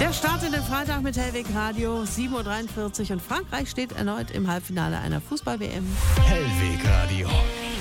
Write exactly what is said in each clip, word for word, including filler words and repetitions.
Der Start in den Freitag mit Hellweg Radio, sieben Uhr dreiundvierzig und Frankreich steht erneut im Halbfinale einer Fußball-W M. Hellweg Radio.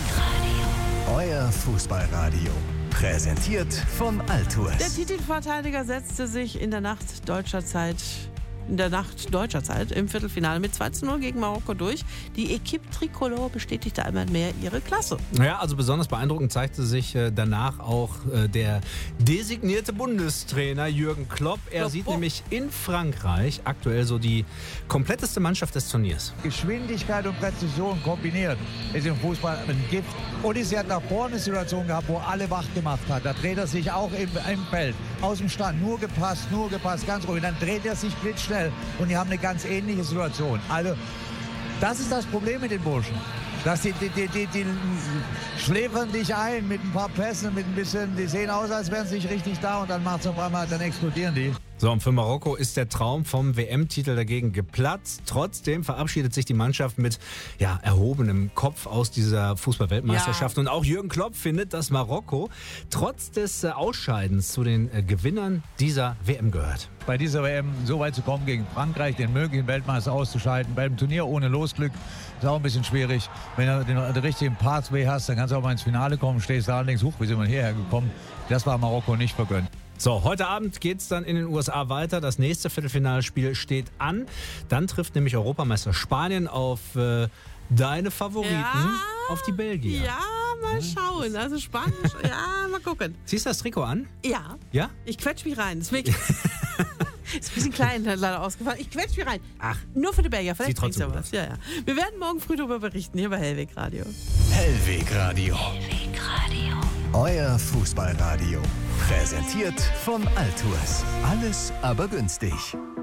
Euer Fußballradio. Präsentiert von Altours. Der Titelverteidiger setzte sich in der Nacht deutscher Zeit in der Nacht deutscher Zeit im Viertelfinale mit zwei zu null gegen Marokko durch. Die Equipe Tricolore bestätigte einmal mehr ihre Klasse. Ja, also besonders beeindruckend zeigte sich äh, danach auch äh, der designierte Bundestrainer Jürgen Klopp. Er Klopp. sieht nämlich in Frankreich aktuell so die kompletteste Mannschaft des Turniers. Geschwindigkeit und Präzision kombiniert ist im Fußball ein Gift. Und sie hat nach vorne eine Situation gehabt, wo alle wach gemacht hat. Da dreht er sich auch im, im Feld, aus dem Stand, nur gepasst, nur gepasst, ganz ruhig. Dann dreht er sich blitzschnell und die haben eine ganz ähnliche Situation. Also das ist das Problem mit den Burschen. Dass die, die, die, die, die schläfern dich ein mit ein paar Pässen, mit ein bisschen, die sehen aus, als wären sie nicht richtig da und dann macht es auf einmal, dann explodieren die. So, und für Marokko ist der Traum vom W M-Titel dagegen geplatzt. Trotzdem verabschiedet sich die Mannschaft mit ja, erhobenem Kopf aus dieser Fußball-Weltmeisterschaft. Ja. Und auch Jürgen Klopp findet, dass Marokko trotz des äh, Ausscheidens zu den äh, Gewinnern dieser W M gehört. Bei dieser W M so weit zu kommen gegen Frankreich, den möglichen Weltmeister auszuschalten, beim Turnier ohne Losglück, ist auch ein bisschen schwierig. Wenn du den, den richtigen Pathway hast, dann kannst du auch mal ins Finale kommen, stehst da und denkst, huch, wie sind wir hierher gekommen? Das war Marokko nicht vergönnt. So, heute Abend geht es dann in den U S A weiter. Das nächste Viertelfinalspiel steht an. Dann trifft nämlich Europameister Spanien auf äh, deine Favoriten, Ja. auf die Belgier. Ja, mal schauen. Also Spanisch, ja, mal gucken. Ziehst du das Trikot an? Ja, Ja? ich quetsch mich rein. Das ist, wirklich ist ein bisschen klein leider ausgefallen. Ich quetsch mich rein. Ach. Nur für die Belgier. Vielleicht Sieht trotzdem bringt's ja was. Ja, ja. Wir werden morgen früh darüber berichten, hier bei Hellweg Radio. Hellweg Radio. Hellweg Radio. Euer Fußballradio. Präsentiert von Altours. Alles aber günstig.